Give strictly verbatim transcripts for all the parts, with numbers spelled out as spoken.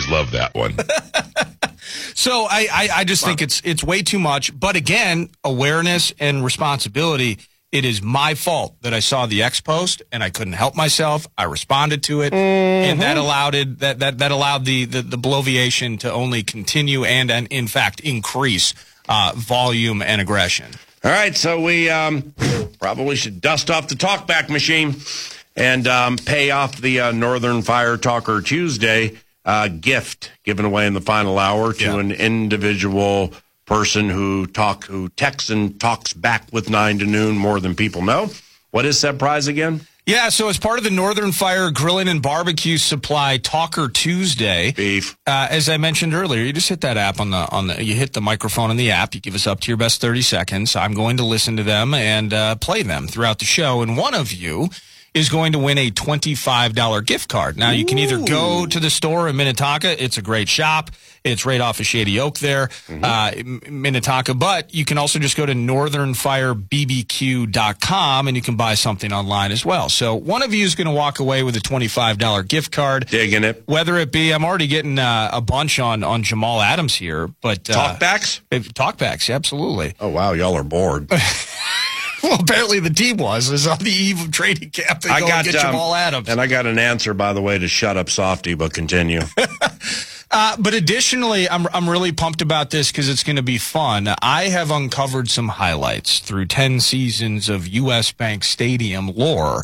always love that one. So I, I, I just think it's it's way too much. But again, awareness and responsibility. It is my fault that I saw the X post and I couldn't help myself. I responded to it, mm-hmm. and that allowed it that that, that allowed the, the the bloviation to only continue and and in fact increase uh, volume and aggression. All right, so we um, probably should dust off the talkback machine and um, pay off the uh, Northern Fire Talker Tuesday uh, gift given away in the final hour to yeah. an individual person who talk who texts and talks back with nine to noon more than people know. What is that prize again? Yeah, so as part of the Northern Fire Grilling and Barbecue Supply Talker Tuesday, beef. Uh, as I mentioned earlier, you just hit that app on the on the. You hit the microphone in the app. You give us up to your best thirty seconds. I'm going to listen to them and uh, play them throughout the show. And one of you is going to win a twenty-five dollars gift card. Now, you can either go to the store in Minnetonka. It's a great shop. It's right off of Shady Oak there, mm-hmm. uh, Minnetonka. But you can also just go to northern fire b b q dot com, and you can buy something online as well. So one of you is going to walk away with a twenty-five dollars gift card. Digging it. Whether it be, I'm already getting uh, a bunch on, on Jamal Adams here. but uh, Talkbacks? Talkbacks, absolutely. Oh, wow, y'all are bored. Well, apparently the team was. Is on the eve of training camp. They I go got and get um, Jamal Adams. And I got an answer, by the way, to shut up Softy, but continue. uh, but additionally, I'm I'm really pumped about this because it's going to be fun. I have uncovered some highlights through ten seasons of U S Bank Stadium lore.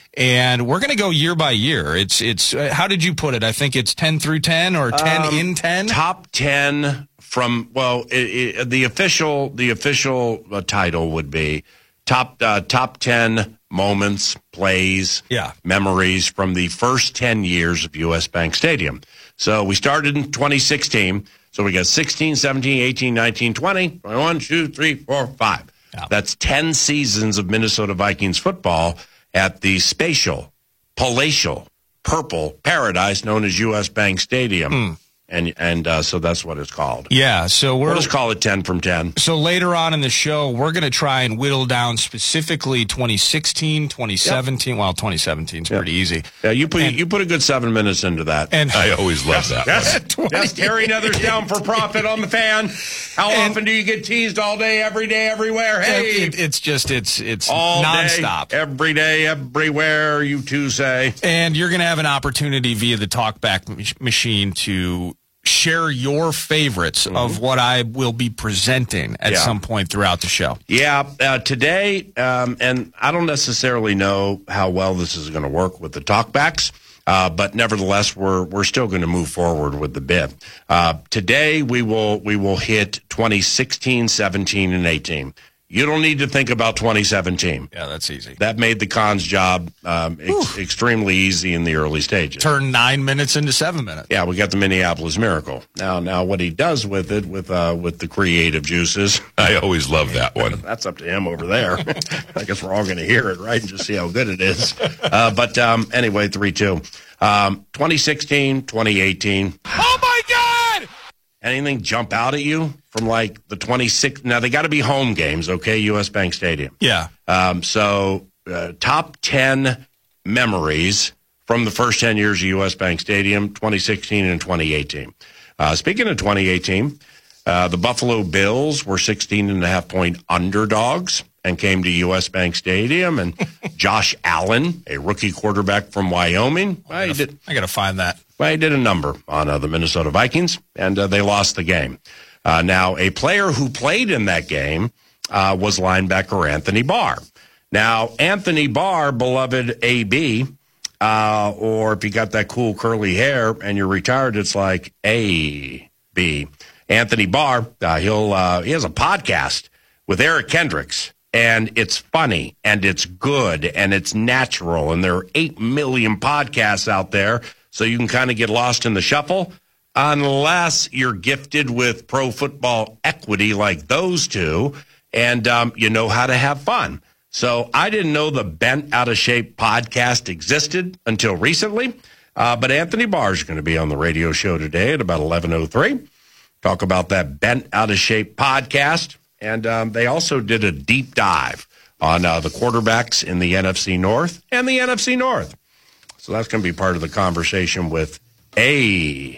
And we're going to go year by year. It's it's. Uh, how did you put it? I think it's ten through ten or ten um, in ten. Top ten from well, it, it, the official the official uh, title would be top uh, top ten moments, plays, yeah. memories from the first ten years of U S Bank Stadium. So we started in twenty sixteen. So we got sixteen, seventeen, eighteen, nineteen, twenty, twenty-one, two, three, four, five. Yeah. That's ten seasons of Minnesota Vikings football at the spatial, palatial, purple paradise known as U S Bank Stadium. Mm. And and uh, so that's what it's called. Yeah, so we're... We'll just call it ten from ten. So later on in the show, we're going to try and whittle down specifically twenty sixteen, twenty seventeen. Yep. Well, twenty seventeen is yep. pretty easy. Yeah, you put and, you put a good seven minutes into that. And I always love that yes, one. Yes, tearing others down for profit on the fan. How and, often do you get teased all day, every day, everywhere? Hey! It, it's just, it's it's all nonstop. Day, every day, everywhere, you two say. And you're going to have an opportunity via the talkback machine to share your favorites mm-hmm. of what I will be presenting at yeah. some point throughout the show. Yeah, uh, today, um, and I don't necessarily know how well this is going to work with the talkbacks, uh, but nevertheless, we're we're still going to move forward with the bid. Uh, today, we will we will hit twenty sixteen, seventeen, and eighteen. You don't need to think about twenty seventeen. Yeah, that's easy. That made the Cons job um, ex- extremely easy in the early stages. Turn nine minutes into seven minutes. Yeah, we got the Minneapolis Miracle. Now, now, what he does with it, with uh, with the creative juices, I always love that one. That's up to him over there. I guess we're all going to hear it, right, and just see how good it is. Uh, but um, anyway, three two, um, twenty sixteen, twenty eighteen. Oh my God! Anything jump out at you? From like the twenty-six, now they got to be home games, okay? U S Bank Stadium. Yeah. Um, so uh, top ten memories from the first ten years of U S Bank Stadium, twenty sixteen and twenty eighteen. Uh, speaking of twenty eighteen, uh, the Buffalo Bills were sixteen and a half point underdogs and came to U S Bank Stadium. And Josh Allen, a rookie quarterback from Wyoming, I got to find that. Well, he did a number on uh, the Minnesota Vikings, and uh, they lost the game. Uh, now, a player who played in that game uh, was linebacker Anthony Barr. Now, Anthony Barr, beloved A B, uh, or if you got that cool curly hair and you're retired, it's like A B. Anthony Barr, uh, he'll uh, he has a podcast with Eric Kendricks, and it's funny, and it's good, and it's natural, and there are eight million podcasts out there, so you can kind of get lost in the shuffle. Unless you're gifted with pro football equity like those two, and um, you know how to have fun. So I didn't know the Bent Out of Shape podcast existed until recently, uh, but Anthony Barr is going to be on the radio show today at about eleven oh three. Talk about that Bent Out of Shape podcast, and um, they also did a deep dive on uh, the quarterbacks in the N F C North and the N F C North. So that's going to be part of the conversation with A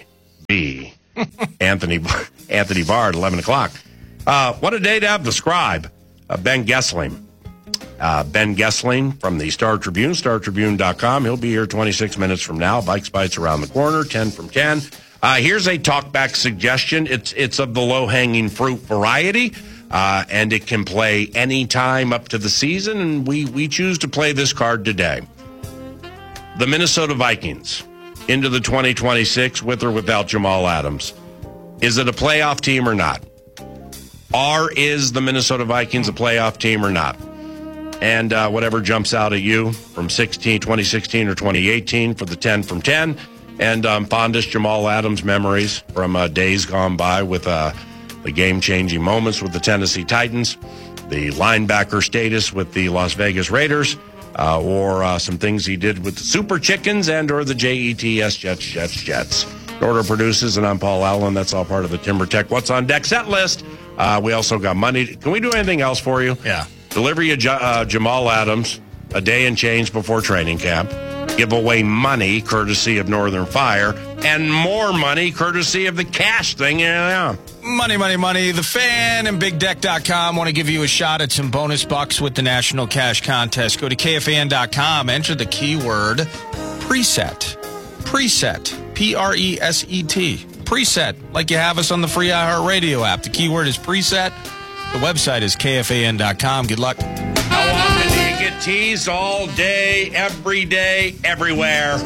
B. Anthony Anthony Barr at eleven o'clock. Uh, what a day to have the scribe, uh, Ben Gessling. Uh, Ben Gessling from the Star Tribune, star tribune dot com. He'll be here twenty-six minutes from now. Bikes Bites around the corner, ten from ten. Uh, here's a talkback suggestion. It's it's of the low-hanging fruit variety, uh, and it can play any time up to the season, and we, we choose to play this card today. The Minnesota Vikings into the twenty twenty-six with or without Jamal Adams. Is it a playoff team or not? Or is the Minnesota Vikings a playoff team or not? And uh, whatever jumps out at you from sixteen, twenty sixteen or twenty eighteen for the ten from ten. And um, fondest Jamal Adams memories from uh, days gone by with uh, the game-changing moments with the Tennessee Titans, the linebacker status with the Las Vegas Raiders, uh, or uh, some things he did with the Super Chickens and or the J E T S Jets, Jets, Jets. Order produces, and I'm Paul Allen. That's all part of the Timber Tech What's on Deck set list. Uh, we also got money. Can we do anything else for you? Yeah. Deliver you uh, Jamal Adams a day and change before training camp. Give away money courtesy of Northern Fire, and more money courtesy of the cash thing. Yeah. Money, money, money. The Fan and Big Deck dot com want to give you a shot at some bonus bucks with the National Cash Contest. Go to K F A N dot com. Enter the keyword preset. Preset. P R E S E T. Preset. Like you have us on the free iHeartRadio app. The keyword is preset. The website is K F A N dot com. Good luck. How often do you get teased? All day, every day, everywhere.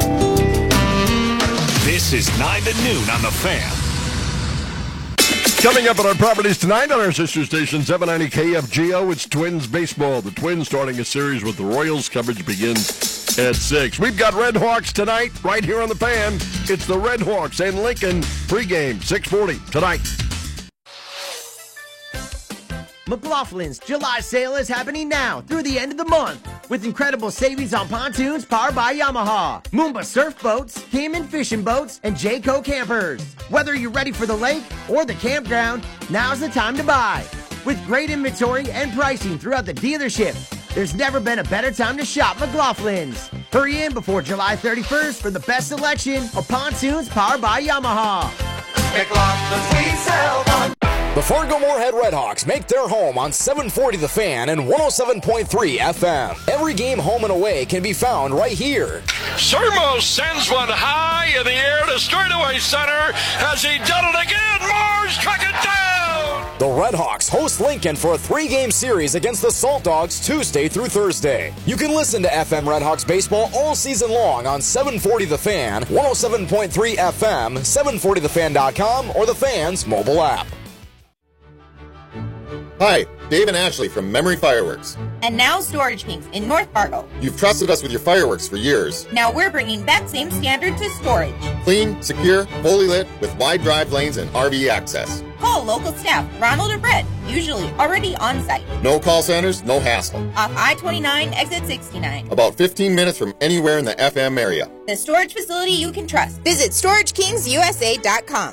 This is nine to noon on The Fan. Coming up on our properties tonight on our sister station, seven ninety K F G O, it's Twins baseball. The Twins starting a series with the Royals. Coverage begins at six. We've got Red Hawks tonight right here on The Fan. It's the Red Hawks and Lincoln pregame, six forty tonight. McLaughlin's July sale is happening now through the end of the month with incredible savings on pontoons powered by Yamaha, Moomba surf boats, Cayman fishing boats, and Jayco campers. Whether you're ready for the lake or the campground, now's the time to buy. With great inventory and pricing throughout the dealership, there's never been a better time to shop McLaughlin's. Hurry in before July thirty-first for the best selection of pontoons powered by Yamaha. McLaughlin's, we sell one. The Fargo-Moorhead Redhawks make their home on seven forty The Fan and one oh seven point three F M. Every game home and away can be found right here. Sermo sends one high in the air to straightaway center. Has he done it again? Mars struck it down! The Redhawks host Lincoln for a three-game series against the Salt Dogs Tuesday through Thursday. You can listen to F M Redhawks baseball all season long on seven forty The Fan, one oh seven point three F M, seven forty the fan dot com, or the Fan's mobile app. Hi, Dave and Ashley from Memory Fireworks. And now Storage Kings in North Fargo. You've trusted us with your fireworks for years. Now we're bringing that same standard to storage. Clean, secure, fully lit, with wide drive lanes and R V access. Call local staff, Ronald or Brett, usually already on site. No call centers, no hassle. Off I twenty-nine, exit sixty-nine. About fifteen minutes from anywhere in the F M area. The storage facility you can trust. Visit storage kings U S A dot com.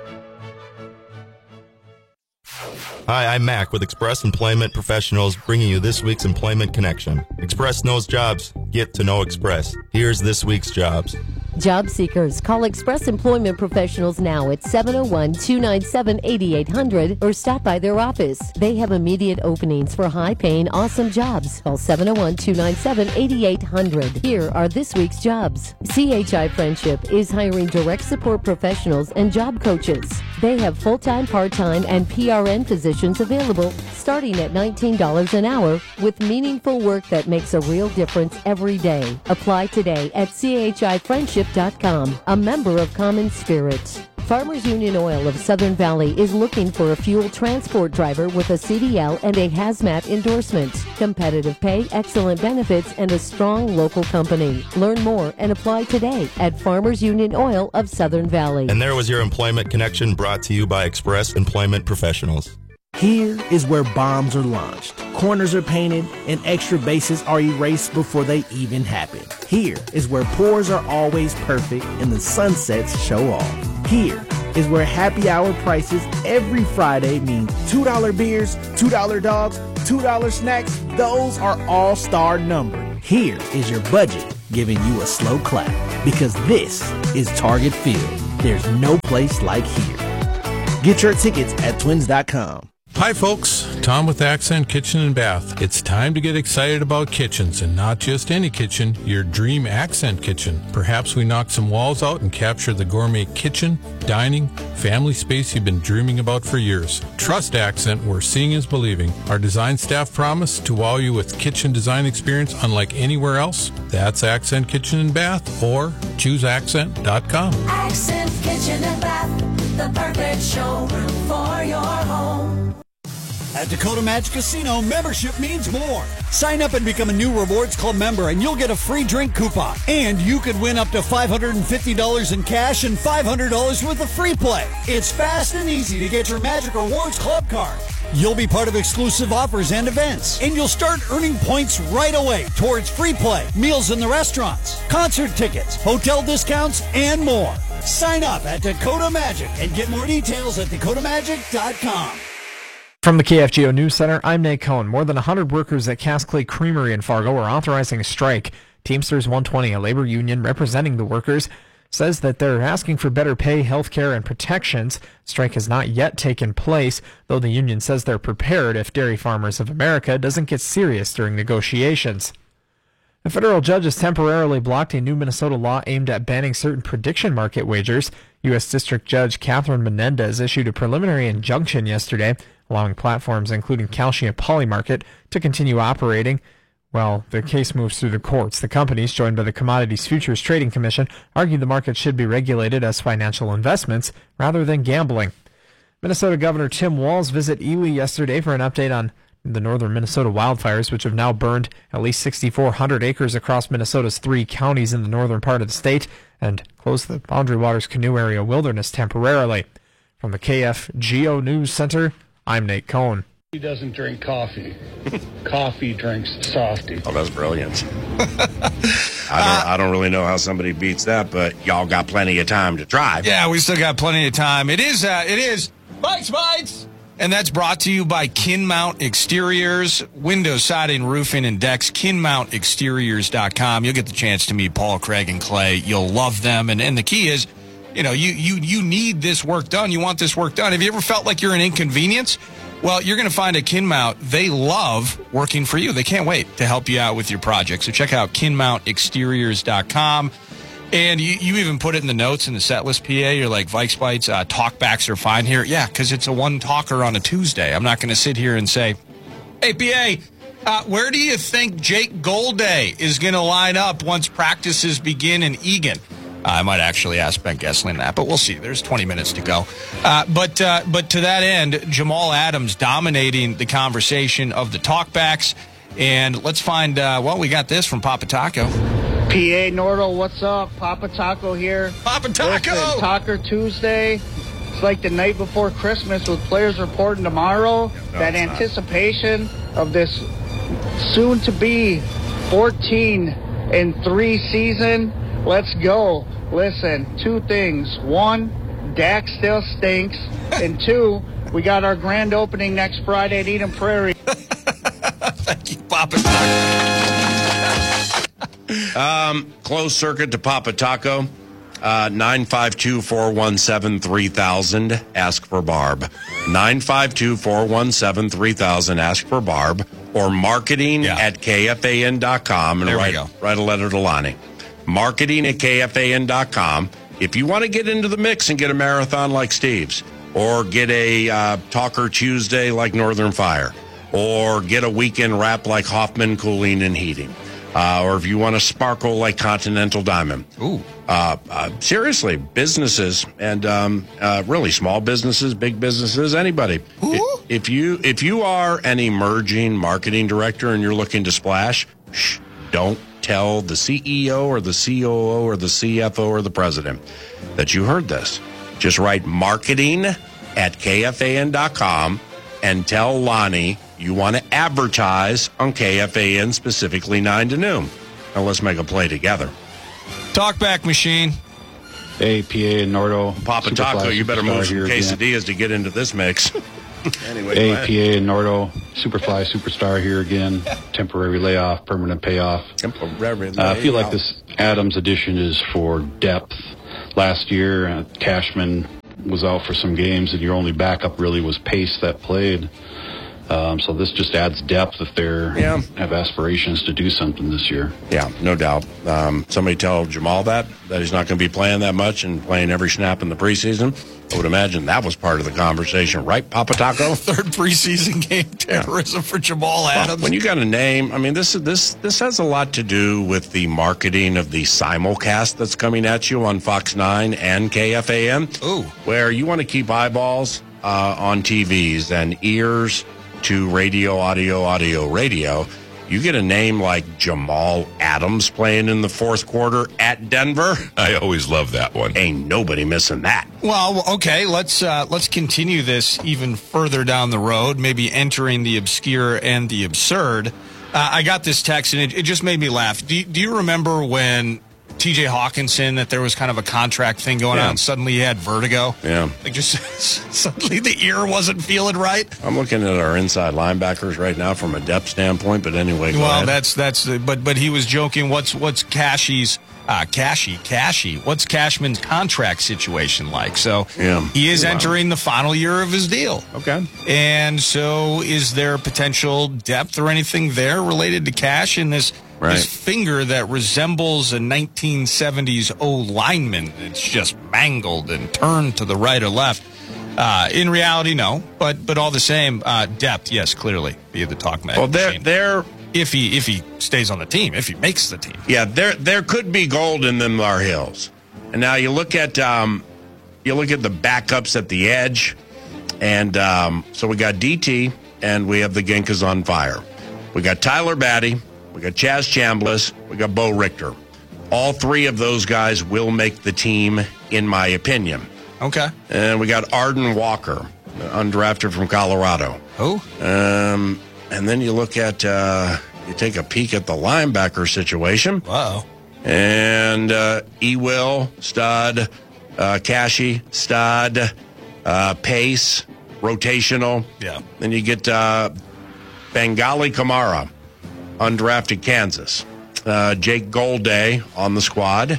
Hi, I'm Mac with Express Employment Professionals, bringing you this week's Employment Connection. Express knows jobs. Get to know Express. Here's this week's jobs. Job seekers, call Express Employment Professionals now at seven oh one, two nine seven, eight eight hundred or stop by their office. They have immediate openings for high-paying, awesome jobs. Call seven oh one, two nine seven, eight eight hundred. Here are this week's jobs. C H I Friendship is hiring direct support professionals and job coaches. They have full-time, part-time, and P R N positions available starting at nineteen dollars an hour with meaningful work that makes a real difference every day. Apply today at C H I friendship dot com, a member of Common Spirit. Farmers Union Oil of Southern Valley is looking for a fuel transport driver with a C D L and a hazmat endorsement. Competitive pay, excellent benefits, and a strong local company. Learn more and apply today at Farmers Union Oil of Southern Valley. And there was your Employment Connection brought to you by Express Employment Professionals. Here is where bombs are launched, corners are painted, and extra bases are erased before they even happen. Here is where pours are always perfect and the sunsets show off. Here is where happy hour prices every Friday mean two dollar beers, two dollar dogs, two dollar snacks. Those are all star numbered. Here is your budget giving you a slow clap because this is Target Field. There's no place like here. Get your tickets at twins dot com. Hi folks, Tom with Accent Kitchen and Bath. It's time to get excited about kitchens, and not just any kitchen, your dream Accent kitchen. Perhaps we knock some walls out and capture the gourmet kitchen, dining, family space you've been dreaming about for years. Trust Accent, where seeing is believing. Our design staff promise to wow you with kitchen design experience unlike anywhere else. That's Accent Kitchen and Bath, or choose accent dot com. Accent Kitchen and Bath, the perfect showroom for your home. At Dakota Magic Casino, membership means more. Sign up and become a new Rewards Club member, and you'll get a free drink coupon. And you could win up to five hundred fifty dollars in cash and five hundred dollars worth of free play. It's fast and easy to get your Magic Rewards Club card. You'll be part of exclusive offers and events, and you'll start earning points right away towards free play, meals in the restaurants, concert tickets, hotel discounts, and more. Sign up at Dakota Magic and get more details at dakota magic dot com. From the K F G O News Center, I'm Nate Cohn. More than one hundred workers at Cass Clay Creamery in Fargo are authorizing a strike. Teamsters one twenty, a labor union representing the workers, says that they're asking for better pay, health care, and protections. Strike has not yet taken place, though the union says they're prepared if Dairy Farmers of America doesn't get serious during negotiations. A federal judge has temporarily blocked a new Minnesota law aimed at banning certain prediction market wagers. U S District Judge Catherine Menendez issued a preliminary injunction yesterday, allowing platforms including Kalshi and Polymarket to continue operating while the case moves through the courts. The companies, joined by the Commodities Futures Trading Commission, argue the market should be regulated as financial investments rather than gambling. Minnesota Governor Tim Walz visited Ely yesterday for an update on the northern Minnesota wildfires, which have now burned at least six thousand four hundred acres across Minnesota's three counties in the northern part of the state and closed the Boundary Waters Canoe Area Wilderness temporarily. From the K F G O News Center, I'm Nate Cohn. He doesn't drink coffee. Coffee drinks softy. Oh, that's brilliant. I don't, I don't really know how somebody beats that, but y'all got plenty of time to try. Yeah, we still got plenty of time. It is, uh, it is Bites Bites! And that's brought to you by Kinmount Exteriors, window, siding, roofing, and decks, kin mount exteriors dot com. You'll get the chance to meet Paul, Craig, and Clay. You'll love them. And, and the key is, you know, you, you, you need this work done. You want this work done. Have you ever felt like you're an inconvenience? Well, you're going to find at Kinmount, they love working for you. They can't wait to help you out with your project. So check out kin mount exteriors dot com. And you, you even put it in the notes in the set list, P A. You're like, Vikes Bites, uh, talkbacks are fine here. Yeah, because it's a one-talker on a Tuesday. I'm not going to sit here and say, hey, P A, uh, where do you think Jake Golday is going to line up once practices begin in Eagan? Uh, I might actually ask Ben Gessling that, but we'll see. There's twenty minutes to go. Uh, but uh, but to that end, Jamal Adams dominating the conversation of the talkbacks. And let's find, uh, well, we got this from Papa Taco. P A Nordo, what's up? Papa Taco here. Papa Taco! Listen, Talker Tuesday. It's like the night before Christmas with players reporting tomorrow. No, that anticipation not. of this soon-to-be fourteen and three season. Let's go. Listen, two things. One, Dak still stinks. And two, we got our grand opening next Friday at Eden Prairie. Thank you, Papa Taco. um, closed circuit to Papa Taco. Uh, nine five two, four one seven, three thousand. Ask for Barb. nine five two, four one seven, three thousand. Ask for Barb. Or marketing yeah. at K F A N dot com. And there write, we go. write a letter to Lonnie. Marketing at K F A N dot com. If you want to get into the mix and get a marathon like Steve's, or get a uh, Talker Tuesday like Northern Fire, or get a weekend wrap like Hoffman Cooling and Heating, uh, or if you want to sparkle like Continental Diamond. Ooh. Uh, uh, seriously, businesses and um, uh, really small businesses, big businesses, anybody. If, if you if you are an emerging marketing director and you're looking to splash, shh, don't tell the C E O or the C O O or the C F O or the president that you heard this. Just write marketing at K F A N dot com and tell Lonnie you want to advertise on K F A N, specifically nine to noon. Now let's make a play together. Talkback machine. Hey, P A and Nordo. Papa Superfly, Taco, you better move some quesadillas again. to get into this mix. Anyway, hey, P A and Nordo, Superfly Superstar here again. Temporary layoff, permanent payoff. Temporary layoff. Uh, I feel like this Adams edition is for depth. last year. Uh, Cashman was out for some games, and your only backup really was Pace that played. Um, so this just adds depth if they yeah. have aspirations to do something this year. Yeah, no doubt. Um, somebody tell Jamal that, that he's not going to be playing that much and playing every snap in the preseason. I would imagine that was part of the conversation, right, Papa Taco? Third preseason game terrorism yeah. for Jamal Adams. Well, when you got a name, I mean, this this this has a lot to do with the marketing of the simulcast that's coming at you on Fox nine and K F A M. Ooh. Where you want to keep eyeballs uh, on T Vs and ears to radio, audio, audio, radio. You get a name like Jamal Adams playing in the fourth quarter at Denver. I always love that one. Ain't nobody missing that. Well, okay, let's uh, let's continue this even further down the road, maybe entering the obscure and the absurd. Uh, I got this text, and it, it just made me laugh. Do, do you remember when T J Hawkinson, that there was kind of a contract thing going yeah. on, and suddenly he had vertigo? Yeah. Like just suddenly the ear wasn't feeling right? I'm looking at our inside linebackers right now from a depth standpoint, but anyway, go Well, ahead. that's, that's, but, but he was joking. What's, what's Cashy's, uh, Cashy, Cashy, what's Cashman's contract situation like? So yeah. he is wow. entering the final year of his deal. Okay. And so is there potential depth or anything there related to Cash in this, right. this finger that resembles a nineteen seventies O lineman? It's just mangled and turned to the right or left. Uh, in reality, no. But but all the same, uh, depth, yes, clearly, via the talk mag. Well, they're, they're if he if he stays on the team, if he makes the team. Yeah, there there could be gold in them Lar Hills. And now you look at um, you look at the backups at the edge, and um, so we got D T and we have the Ginkas on fire. We got Tyler Batty, we got Chaz Chambliss, we got Bo Richter. All three of those guys will make the team, in my opinion. Okay. And we got Arden Walker, undrafted from Colorado. Who? Um, and then you look at, uh, you take a peek at the linebacker situation. Wow. And uh, Ewell, stud, uh, Cashy, stud, uh, Pace, rotational. Yeah. Then you get uh, Bengali Kamara, undrafted Kansas. Uh, Jake Golday on the squad.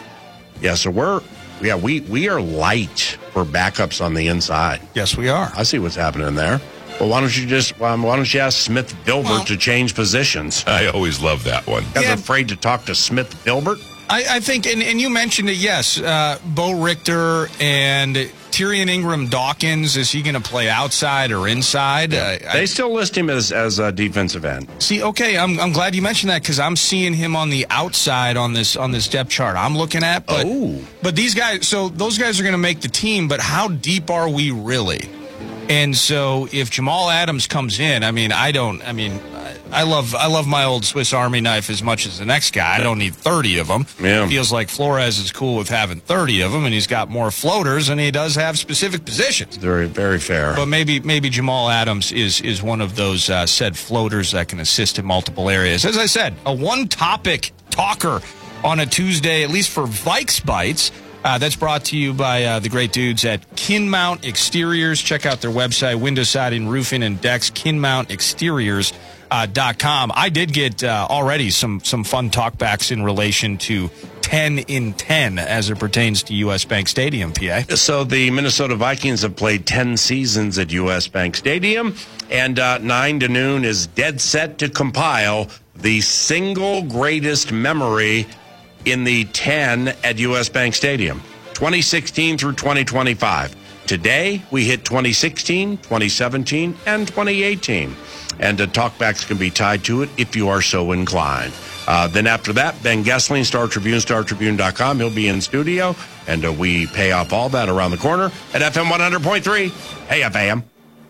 Yeah, so we're yeah we we are light for backups on the inside. Yes, we are. I see what's happening there. Well, why don't you just um, why don't you ask Smith Bilbert well, to change positions? I always love that one. You guys yeah. afraid to talk to Smith Bilbert? I, I think, and, and you mentioned it. Yes, uh, Bo Richter and Tyrion Ingram Dawkins. Is he going to play outside or inside? Yeah. Uh, they I, still list him as as a defensive end. See, okay, I'm I'm glad you mentioned that because I'm seeing him on the outside on this on this depth chart I'm looking at. But, oh, but these guys, so those guys are going to make the team. But how deep are we really? And so if Jamal Adams comes in, I mean, I don't. I mean, I love I love my old Swiss Army knife as much as the next guy. I don't need thirty of them. Yeah. It feels like Flores is cool with having thirty of them, and he's got more floaters, and he does have specific positions. Very, very fair. But maybe maybe Jamal Adams is is one of those uh, said floaters that can assist in multiple areas. As I said, a one-topic talker on a Tuesday, at least for Vikes Bites. Uh, that's brought to you by uh, the great dudes at Kinmount Exteriors. Check out their website, window siding, roofing, and decks, kinmount exteriors dot com. I did get uh, already some some fun talkbacks in relation to ten in ten as it pertains to U S. Bank Stadium, P A. So the Minnesota Vikings have played ten seasons at U S. Bank Stadium, and uh, nine to noon is dead set to compile the single greatest memory in the ten at U S. Bank Stadium, twenty sixteen through twenty twenty-five. Today, we hit twenty sixteen, twenty seventeen, and twenty eighteen. And uh, talkbacks can be tied to it if you are so inclined. Uh, then after that, Ben Gessling, Star Tribune, Star Tribune dot com. He'll be in studio, and uh, we pay off all that around the corner at F M one hundred point three. Hey, F A M.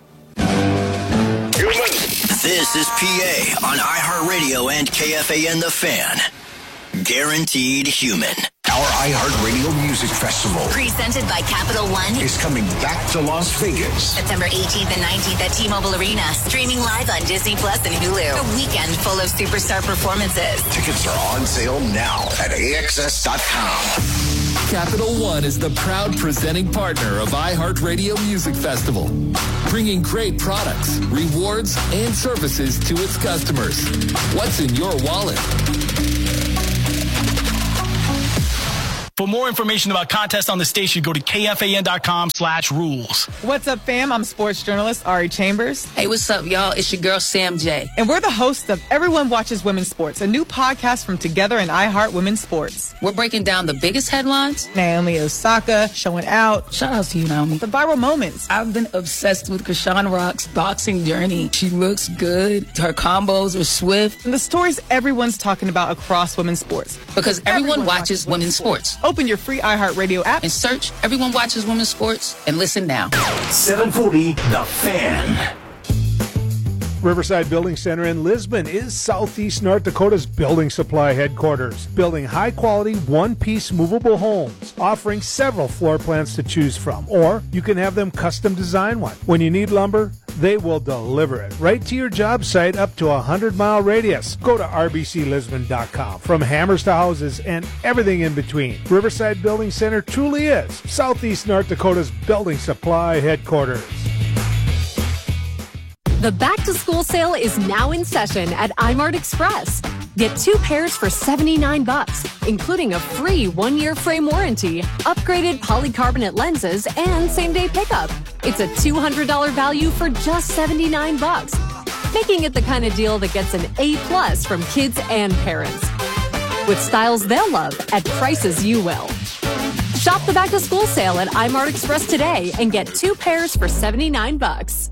This is P A on iHeartRadio and K F A N The Fan. Guaranteed Human. Our iHeartRadio Music Festival, presented by Capital One, is coming back to Las Vegas. September eighteenth and nineteenth at T-Mobile Arena. Streaming live on Disney Plus and Hulu. A weekend full of superstar performances. Tickets are on sale now at A X S dot com. Capital One is the proud presenting partner of iHeartRadio Music Festival, bringing great products, rewards, and services to its customers. What's in your wallet? For more information about contests on the station, go to kfan.com slash rules. What's up, fam? I'm sports journalist Ari Chambers. Hey, what's up, y'all? It's your girl, Sam J. And we're the hosts of Everyone Watches Women's Sports, a new podcast from Together and iHeart Women's Sports. We're breaking down the biggest headlines. Naomi Osaka showing out. Shout out to you, Naomi. The viral moments. I've been obsessed with Krishan Rock's boxing journey. She looks good. Her combos are swift. And the stories everyone's talking about across women's sports. Because everyone, everyone watches, watches women's sports. sports. Open your free iHeartRadio app and search Everyone Watches Women's Sports and listen now. seven forty The Fan. Riverside Building Center in Lisbon is Southeast North Dakota's building supply headquarters, building high-quality, one-piece movable homes, offering several floor plans to choose from, or you can have them custom design one. When you need lumber, they will deliver it right to your job site up to a hundred-mile radius. Go to r b c lisbon dot com. From hammers to houses and everything in between, Riverside Building Center truly is Southeast North Dakota's building supply headquarters. The back-to-school sale is now in session at iMart Express. Get two pairs for seventy-nine bucks, including a free one-year frame warranty, upgraded polycarbonate lenses, and same-day pickup. It's a two hundred dollars value for just seventy-nine bucks, making it the kind of deal that gets an A plus from kids and parents. With styles they'll love at prices you will. Shop the back-to-school sale at iMart Express today and get two pairs for seventy-nine bucks.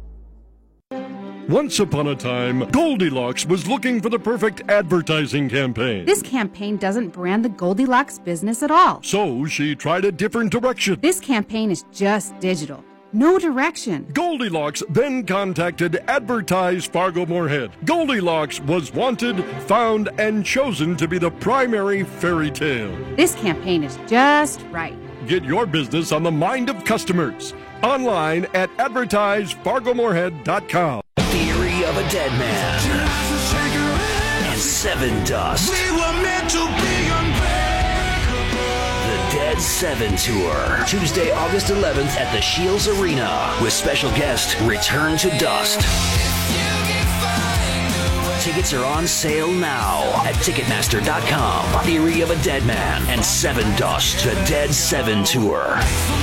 Once upon a time, Goldilocks was looking for the perfect advertising campaign. This campaign doesn't brand the Goldilocks business at all. So she tried a different direction. This campaign is just digital. No direction. Goldilocks then contacted Advertise Fargo Moorhead. Goldilocks was wanted, found, and chosen to be the primary fairy tale. This campaign is just right. Get your business on the mind of customers. Online at advertise fargo moorhead dot com. Theory of a Dead Man and Seven Dust. We were meant to be unbreakable. The Dead Seven Tour, Tuesday, August eleventh at the Shields Arena with special guest Return to Dust. Tickets are on sale now at ticketmaster dot com. Theory of a Dead Man and Seven Dust, the Dead Seven Tour.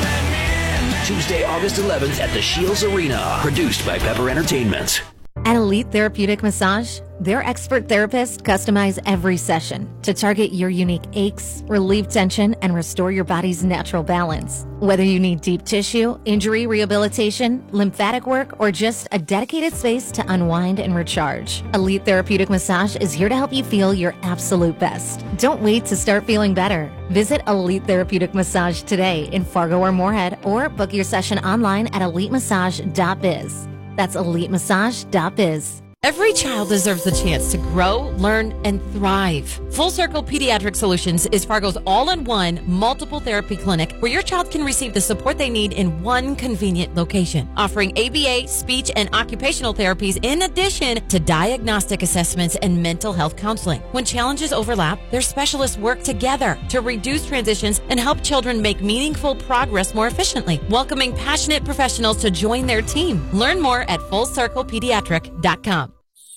Tuesday, August eleventh at the Shields Arena. Produced by Pepper Entertainment. At Elite Therapeutic Massage, their expert therapists customize every session to target your unique aches, relieve tension, and restore your body's natural balance. Whether you need deep tissue, injury rehabilitation, lymphatic work, or just a dedicated space to unwind and recharge, Elite Therapeutic Massage is here to help you feel your absolute best. Don't wait to start feeling better. Visit Elite Therapeutic Massage today in Fargo or Moorhead, or book your session online at elite massage dot biz. That's elite massage dot biz. Every child deserves the chance to grow, learn, and thrive. Full Circle Pediatric Solutions is Fargo's all-in-one multiple therapy clinic where your child can receive the support they need in one convenient location, offering A B A, speech, and occupational therapies in addition to diagnostic assessments and mental health counseling. When challenges overlap, their specialists work together to reduce transitions and help children make meaningful progress more efficiently, welcoming passionate professionals to join their team. Learn more at full circle pediatric dot com.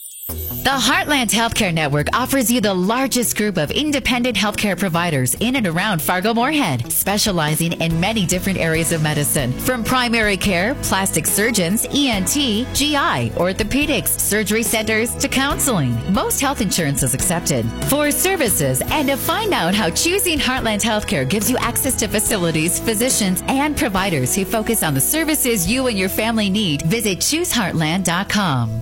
The Heartland Healthcare Network offers you the largest group of independent healthcare providers in and around Fargo-Moorhead, specializing in many different areas of medicine, from primary care, plastic surgeons, E N T, G I, orthopedics, surgery centers, to counseling. Most health insurance is accepted. For services and to find out how choosing Heartland Healthcare gives you access to facilities, physicians, and providers who focus on the services you and your family need, visit choose heartland dot com.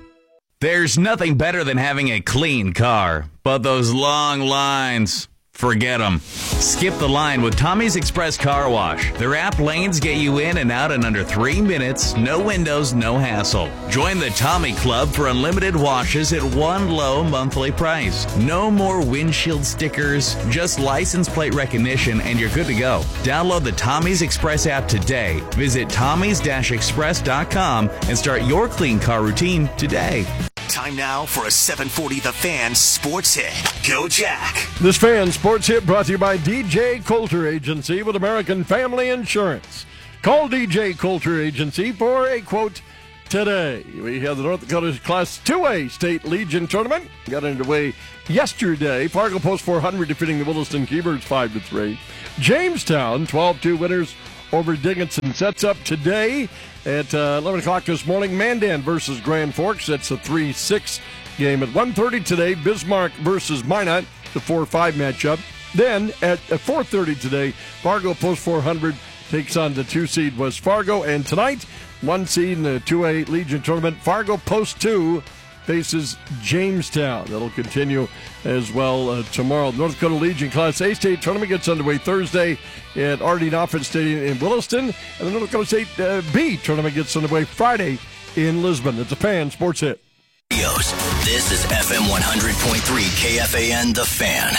There's nothing better than having a clean car, but those long lines, forget them. Skip the line with Tommy's Express Car Wash. Their app lanes get you in and out in under three minutes, no windows, no hassle. Join the Tommy Club for unlimited washes at one low monthly price. No more windshield stickers, just license plate recognition, and you're good to go. Download the Tommy's Express app today. Visit tommys dash express dot com and start your clean car routine today. Time now for a seven forty The Fan Sports Hit. Go Jack. This Fan Sports Hit brought to you by D J Coulter Agency with American Family Insurance. Call D J Coulter Agency for a, quote, today. We have the North Dakota Class two A State Legion Tournament. Got underway yesterday. Fargo Post four hundred defeating the Williston Keybirds five to three. Jamestown twelve two winners over Dickinson. Sets up today at uh, eleven o'clock this morning. Mandan versus Grand Forks. That's a three six game. At one thirty today, Bismarck versus Minot, the four five matchup. Then at four thirty today, Fargo Post four hundred takes on the two seed West Fargo. And tonight, one seed in the two A Legion Tournament, Fargo Post two faces Jamestown. That'll continue as well uh, tomorrow. North Dakota Legion Class A State Tournament gets underway Thursday at Ardeen Offit Stadium in Williston. And the North Dakota State uh, B Tournament gets underway Friday in Lisbon. It's a Fan Sports Hit. This is F M one hundred point three K F A N, The Fan.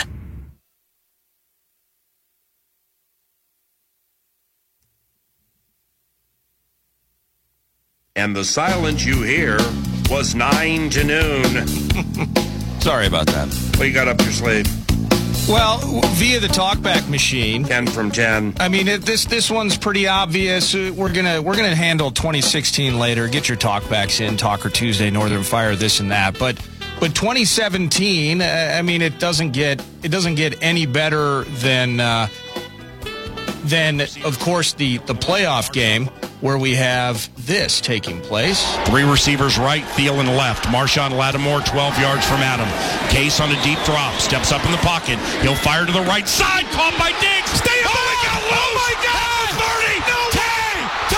And the silence you hear was nine to noon. Sorry about that. What you got up your sleeve? Well, via the talkback machine, ten from ten. I mean, it, this this one's pretty obvious. We're gonna we're gonna handle twenty sixteen later. Get your talkbacks in, Talker Tuesday, Northern Fire, this and that. But but twenty seventeen, uh, I mean, it doesn't get it doesn't get any better than uh, than of course the the playoff game, where we have this taking place. Three receivers right, Thielen left. Marshawn Lattimore, twelve yards from Adam. Case on a deep drop, steps up in the pocket. He'll fire to the right side, caught by Diggs. Stay up, oh, my God, oh my God, thirty, no ten,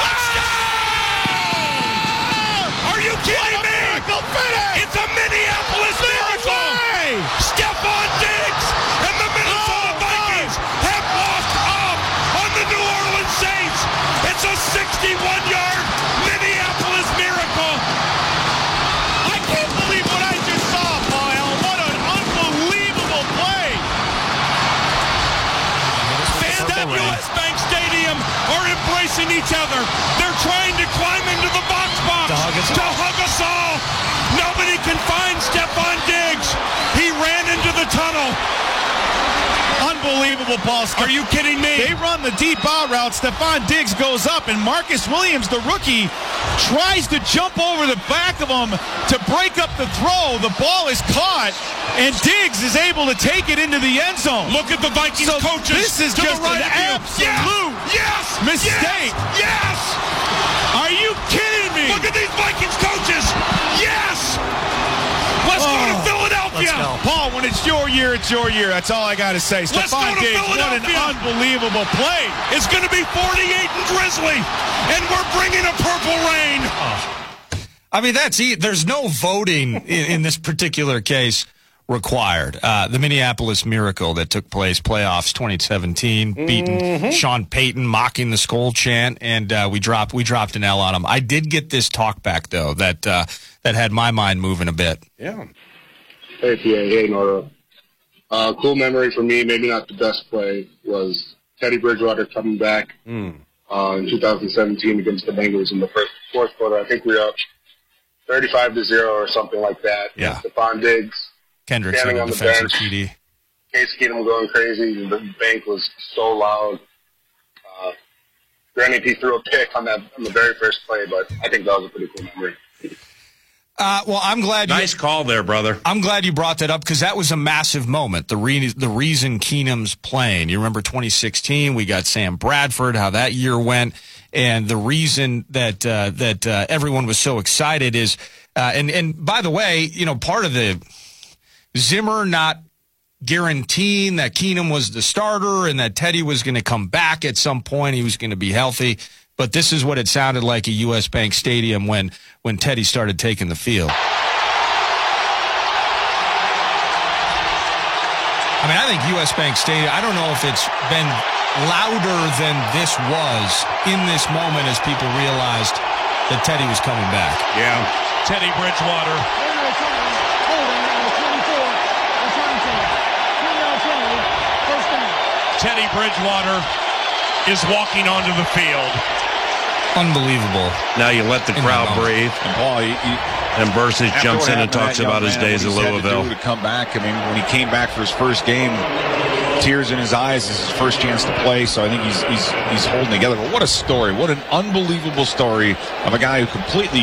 touchdown! Are you kidding me? It's a Minneapolis miracle! Stephon Diggs and the Minnesota Vikings have walked up on the New Orleans Saints. It's a sixty-one yard Minneapolis miracle. I can't believe what I just saw, Paul. What an unbelievable play. Fans at U S Bank Stadium are embracing each other. They're trying to climb into the box box to hug us to all. hug us all. Nobody can find Stephon Diggs. He ran into the tunnel. Unbelievable, Paul. Are you kidding me? They run the deep out route. Stephon Diggs goes up, and Marcus Williams, the rookie, tries to jump over the back of him to break up the throw. The ball is caught, and Diggs is able to take it into the end zone. Look at the Vikings so coaches. This is to just the right an absolute yes, yes, mistake. Yes, yes. Are you kidding me? Look at these Vikings coaches. Yes. Let's oh, go to Philadelphia. Let's go. Paul, when it's your year, it's your year. That's all I got to say. Let's Stephon go to Diggs, Philadelphia. what an unbelievable play. It's going to be forty-eight and drizzly, and we're bringing a purple rain. Oh. I mean, that's e- there's no voting in, in this particular case required. Uh, the Minneapolis Miracle that took place, playoffs twenty seventeen, beating mm-hmm. Sean Payton, mocking the Skol chant, and uh, we dropped we dropped an L on him. I did get this talk back though that uh, that had my mind moving a bit. Yeah. Hey P A, hey Nora. Uh, cool memory for me, maybe not the best play, was Teddy Bridgewater coming back mm. uh, in two thousand seventeen against the Bengals in the first fourth quarter. I think we were up thirty-five to zero or something like that. Yeah. Stephon Diggs. Kendrick's standing on on the the defensive bench. T D. Case Keenum going crazy. The bank was so loud. Uh, granted, he threw a pick on that on the very first play, but I think that was a pretty cool memory. Uh, well, I'm glad. Nice you, call there, brother. I'm glad you brought that up because that was a massive moment. The re- the reason Keenum's playing. You remember twenty sixteen? We got Sam Bradford. How that year went, and the reason that uh, that uh, everyone was so excited is, uh, and and by the way, you know, part of the Zimmer not guaranteeing that Keenum was the starter and that Teddy was going to come back at some point. He was going to be healthy. But this is what it sounded like at U S Bank Stadium when, when Teddy started taking the field. I mean, I think U S Bank Stadium, I don't know if it's been louder than this was in this moment as people realized that Teddy was coming back. Yeah. Teddy Bridgewater. Teddy Bridgewater is walking onto the field. Unbelievable. Now you let the crowd breathe. And Paul, he, he, and Bursis jumps in and talks about his days at Louisville. To, to come back. I mean, when he came back for his first game, tears in his eyes. This is his first chance to play, so I think he's he's he's holding together. But what a story! What an unbelievable story of a guy who completely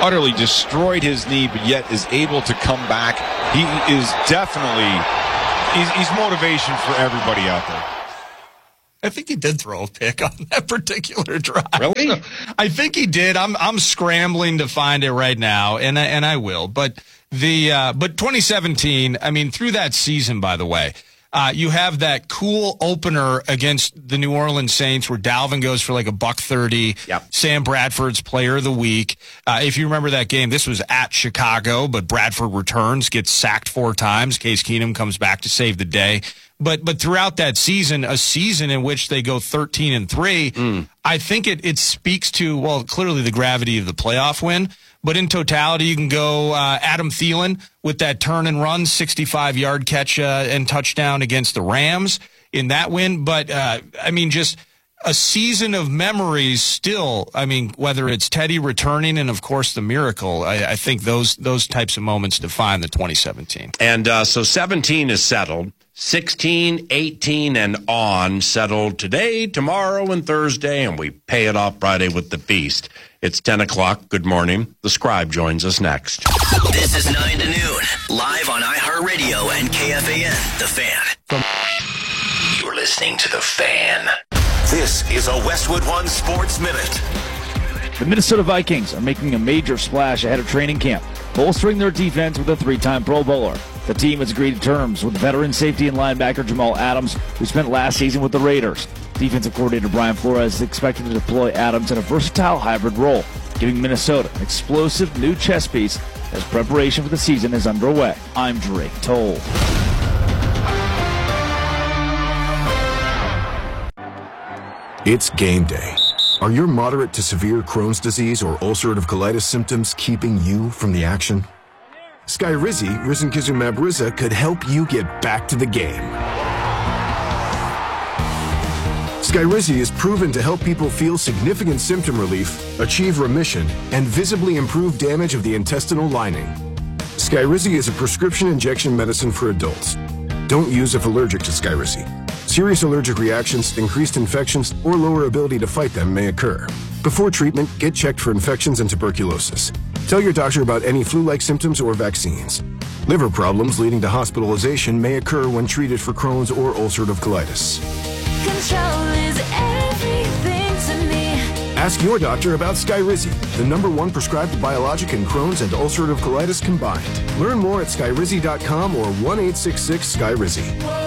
utterly destroyed his knee, but yet is able to come back. He is definitely, he's, he's motivation for everybody out there. I think he did throw a pick on that particular drive. Really? So I think he did. I'm I'm scrambling to find it right now, and I, and I will. But the uh, but twenty seventeen. I mean, through that season, by the way, uh, you have that cool opener against the New Orleans Saints where Dalvin goes for like a buck thirty. Yep. Sam Bradford's Player of the Week. Uh, if you remember that game, this was at Chicago, but Bradford returns, gets sacked four times. Case Keenum comes back to save the day. But but throughout that season, a season in which they go thirteen and three, mm. I think it, it speaks to, well, clearly the gravity of the playoff win. But in totality, you can go uh, Adam Thielen with that turn and run, sixty-five yard catch uh, and touchdown against the Rams in that win. But, uh, I mean, just a season of memories still. I mean, whether it's Teddy returning and, of course, the miracle, I, I think those those types of moments define the twenty seventeen. And uh, so seventeen is settled. sixteen, eighteen, and on settled today, tomorrow, and Thursday, and we pay it off Friday with the feast. It's ten o'clock. Good morning. The Scribe joins us next. This is nine to noon, live on iHeartRadio and K F A N, The Fan. You're listening to The Fan. This is a Westwood One Sports Minute. The Minnesota Vikings are making a major splash ahead of training camp, bolstering their defense with a three-time Pro Bowler. The team has agreed to terms with veteran safety and linebacker Jamal Adams, who spent last season with the Raiders. Defensive coordinator Brian Flores is expected to deploy Adams in a versatile hybrid role, giving Minnesota an explosive new chess piece as preparation for the season is underway. I'm Drake Toll. It's game day. Are your moderate to severe Crohn's disease or ulcerative colitis symptoms keeping you from the action? Skyrizi, risankizumab Riza, could help you get back to the game. Skyrizi is proven to help people feel significant symptom relief, achieve remission, and visibly improve damage of the intestinal lining. Skyrizi is a prescription injection medicine for adults. Don't use if allergic to Skyrizi. Serious allergic reactions, increased infections, or lower ability to fight them may occur. Before treatment, get checked for infections and tuberculosis. Tell your doctor about any flu-like symptoms or vaccines. Liver problems leading to hospitalization may occur when treated for Crohn's or ulcerative colitis. Control is everything to me. Ask your doctor about Skyrizi, the number one prescribed biologic in Crohn's and ulcerative colitis combined. Learn more at skyrizi dot com or one eight six six Skyrizi.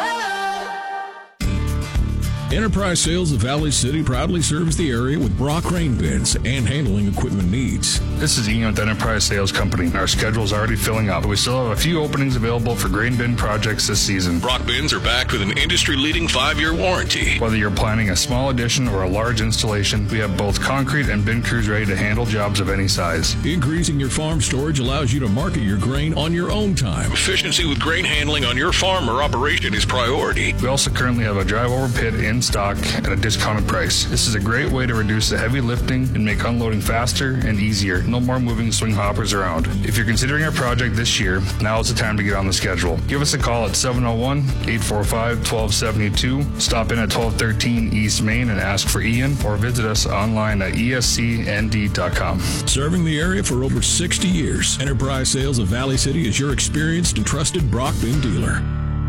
Enterprise Sales of Valley City proudly serves the area with Brock grain bins and handling equipment needs. This is Ian with Enterprise Sales Company. Our schedule is already filling up. We still have a few openings available for grain bin projects this season. Brock bins are backed with an industry-leading five-year warranty. Whether you're planning a small addition or a large installation, we have both concrete and bin crews ready to handle jobs of any size. Increasing your farm storage allows you to market your grain on your own time. Efficiency with grain handling on your farm or operation is priority. We also currently have a drive-over pit in stock at a discounted price. This is a great way to reduce the heavy lifting and make unloading faster and easier. No more moving swing hoppers around. If you're considering a project this year, now is the time to get on the schedule. Give us a call at seven oh one, eight four five, one two seven two. Stop in at twelve thirteen East Main and ask for Ian, or visit us online at E S C N D dot com. Serving the area for over sixty years, Enterprise Sales of Valley City is your experienced and trusted Brock bin dealer.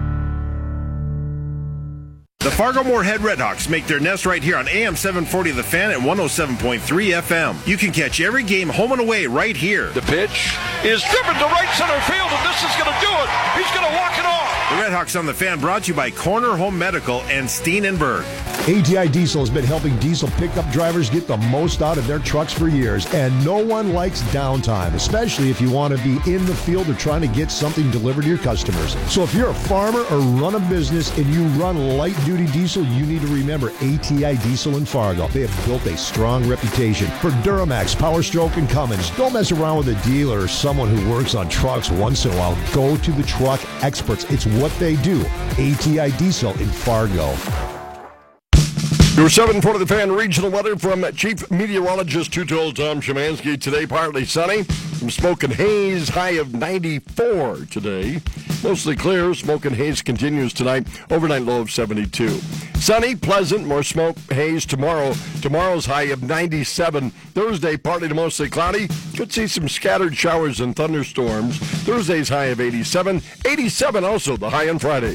The Fargo-Moorhead Redhawks make their nest right here on A M seven forty The Fan and one oh seven point three F M. You can catch every game home and away right here. The pitch is driven to right center field, and this is going to do it. He's going to walk it off. The Redhawks on The Fan brought to you by Corner Home Medical and Steenenberg. A T I Diesel has been helping diesel pickup drivers get the most out of their trucks for years, and no one likes downtime, especially if you want to be in the field or trying to get something delivered to your customers. So if you're a farmer or run a business and you run light-duty diesel, you need to remember A T I Diesel in Fargo. They have built a strong reputation for Duramax, Power Stroke, and Cummins. Don't mess around with a dealer or someone who works on trucks once in a while. Go to the truck experts. It's what they do. A T I Diesel in Fargo. Your seven forty The Fan regional weather from Chief Meteorologist Two-Told Tom Szymanski. Today, partly sunny. Some smoke and haze, high of ninety-four today. mostly clear. Smoke and haze continues tonight. Overnight low of seventy-two. Sunny, pleasant, more smoke, haze tomorrow. Tomorrow's high of ninety-seven. Thursday, partly to mostly cloudy. Could see some scattered showers and thunderstorms. Thursday's high of eighty-seven. eighty-seven also the high on Friday.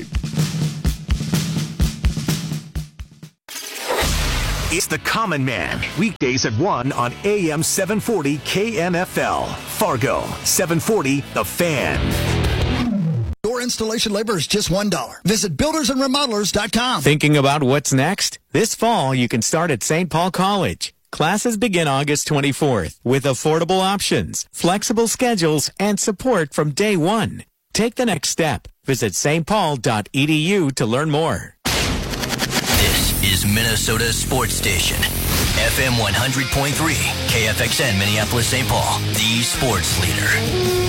It's The Common Man, weekdays at one on A M seven forty K M F L. Fargo, seven forty, The Fan. Door installation labor is just one dollar. Visit builders and remodelers dot com. Thinking about what's next? This fall, you can start at Saint Paul College. Classes begin August twenty-fourth with affordable options, flexible schedules, and support from day one. Take the next step. Visit s t paul dot e d u to learn more. This is Minnesota's sports station. F M one hundred point three, K F X N Minneapolis, Saint Paul, the sports leader.